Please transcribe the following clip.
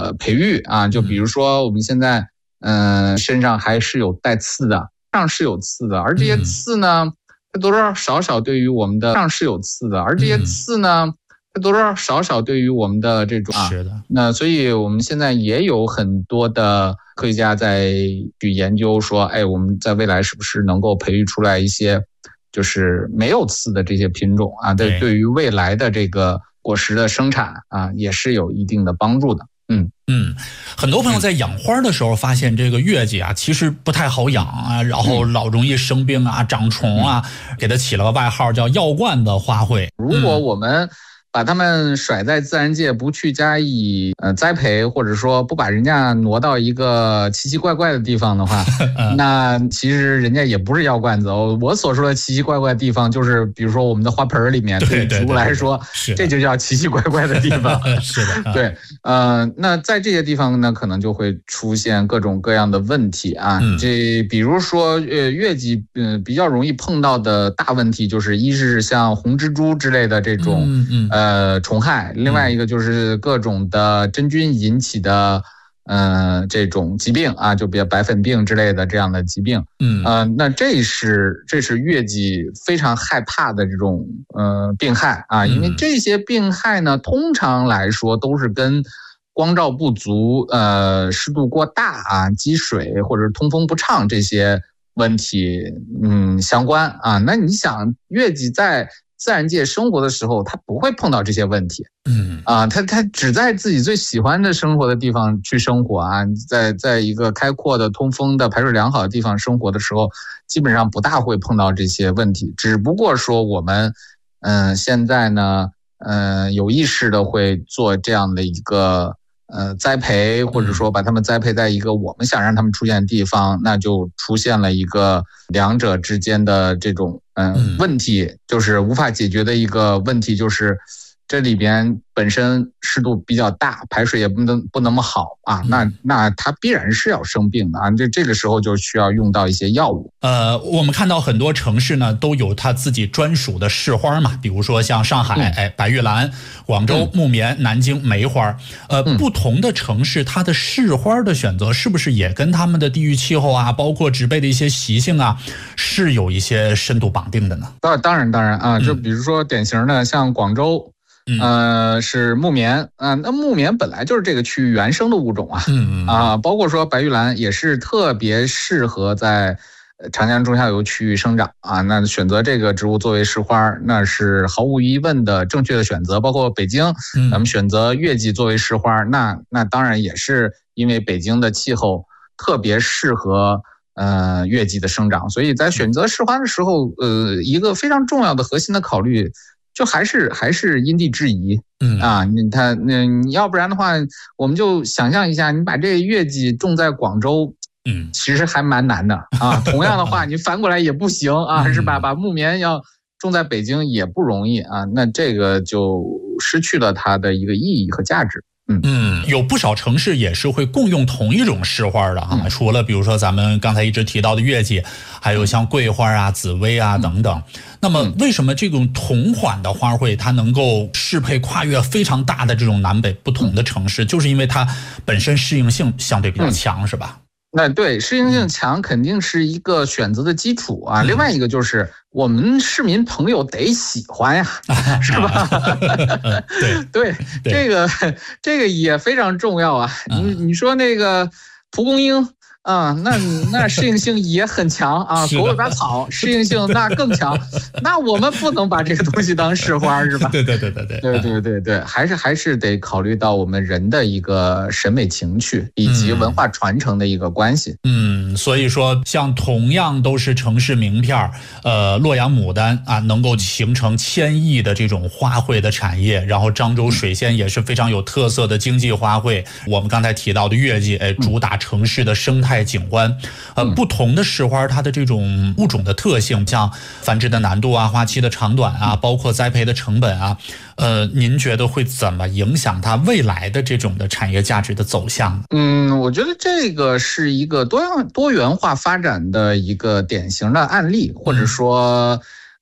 个培育啊，就比如说我们现在身上还是有带刺的，上是有刺的，而这些刺呢，它多多少少对于我们的上是有刺的，而这些刺呢，它多多少少对于我们的这种是的。 那所以我们现在也有很多的科学家在去研究说，哎，我们在未来是不是能够培育出来一些就是没有刺的这些品种啊？对于未来的这个果实的生产啊，也是有一定的帮助的。 很多朋友在养花的时候发现这个月季啊，其实不太好养啊，然后老容易生病啊、长虫啊，给它起了个外号叫药罐的花卉。 如果我们把它们甩在自然界，不去加以栽培，或者说不把人家挪到一个奇奇怪怪的地方的话，那其实人家也不是药罐子哦。我所说的奇奇怪怪的地方，就是比如说我们的花盆里面，对植物来说，这就叫奇奇怪怪的地方。 是的， 对，那在这些地方呢，可能就会出现各种各样的问题啊。这比如说月季，比较容易碰到的大问题就是，一是像红蜘蛛之类的这种虫害，另外一个就是各种的真菌引起的这种疾病啊，就比如白粉病之类的这样的疾病。那这是月季非常害怕的这种病害啊，因为这些病害呢，通常来说都是跟光照不足、湿度过大啊、积水或者通风不畅这些问题相关啊。那你想，月季在自然界生活的时候，它不会碰到这些问题。它只在自己最喜欢的生活的地方去生活啊，在一个开阔的、通风的、排水良好的地方生活的时候，基本上不大会碰到这些问题。只不过说我们现在呢有意识的会做这样的一个栽培，或者说把它们栽培在一个我们想让它们出现的地方，那就出现了一个两者之间的这种问题，就是无法解决的一个问题，就是这里边本身湿度比较大，排水也不那么好啊，那它必然是要生病的啊。这个时候就需要用到一些药物。 我们看到很多城市呢都有它自己专属的市花嘛，比如说像上海白玉兰，广州木棉，南京梅花。不同的城市它的市花的选择是不是也跟他们的地域气候啊，包括植被的一些习性啊，是有一些深度绑定的呢？当然啊，就比如说典型的像广州。是木棉啊，那木棉本来就是这个区域原生的物种啊，包括说白玉兰也是特别适合在长江中下游区域生长啊，那选择这个植物作为市花，那是毫无疑问的正确的选择。包括北京，咱们选择月季作为市花，那当然也是因为北京的气候特别适合月季的生长，所以在选择市花的时候，一个非常重要的核心的考虑。就还是因地制宜，你要不然的话，我们就想象一下，你把这月季种在广州，其实还蛮难的啊。同样的话，你反过来也不行啊，是吧？把木棉要种在北京也不容易啊，那这个就失去了它的一个意义和价值。 有不少城市也是会共用同一种市花的啊，除了比如说咱们刚才一直提到的月季，还有像桂花啊、紫薇啊等等。那么为什么这种同款的花卉它能够适配跨越非常大的这种南北不同的城市，就是因为它本身适应性相对比较强，是吧？ 那对，适应性强肯定是一个选择的基础啊。另外一个就是我们市民朋友得喜欢呀，是吧？对，这个也非常重要啊。你说那个蒲公英。那适应性也很强啊，狗尾巴草适应性那更强，那我们不能把这个东西当市花是吧？对，还是得考虑到我们人的一个审美情趣以及文化传承的一个关系。 所以说像同样都是城市名片，洛阳牡丹啊，能够形成1000亿的这种花卉的产业，然后漳州水仙也是非常有特色的经济花卉。我们刚才提到的月季，主打城市的生态景观，不同的市花它的这种物种的特性，像繁殖的难度啊、花期的长短啊，包括栽培的成本啊，您觉得会怎么影响它未来的这种的产业价值的走向？ 我觉得这个是一个多元化发展的一个典型的案例，或者说